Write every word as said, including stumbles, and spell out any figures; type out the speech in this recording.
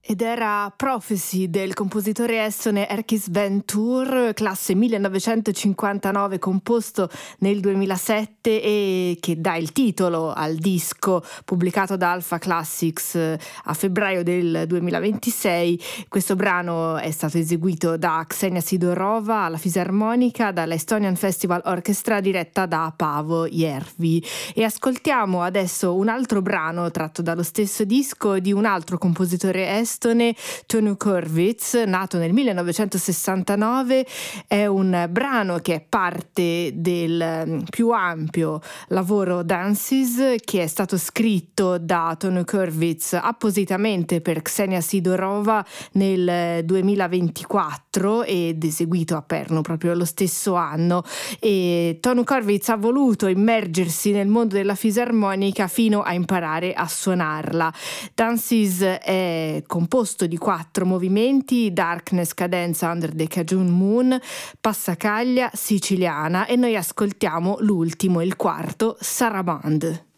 Ed era Prophecy del compositore estone Erkki Sven Tur, classe millenovecentocinquantanove, composto nel duemilasette e che dà il titolo al disco pubblicato da Alpha Classics a febbraio del duemilaventisei. Questo brano è stato eseguito da Ksenia Sidorova alla fisarmonica, dalla Estonian Festival Orchestra diretta da Paavo Järvi. E ascoltiamo adesso un altro brano tratto dallo stesso disco di un altro compositore estone, Tonu Kurvitz, nato nel millenovecentosessantanove. È un brano che è parte del più ampio lavoro Dances, che è stato scritto da Tonu Kurvitz appositamente per Ksenia Sidorova nel duemilaventiquattro ed eseguito a Pernu proprio lo stesso anno. E Tonu Kurvitz ha voluto immergersi nel mondo della fisarmonica fino a imparare a suonarla. Dances è composto di quattro movimenti: Darkness, cadenza Under the Cajun Moon, passacaglia, siciliana, e noi ascoltiamo l'ultimo, il quarto, Sarabande.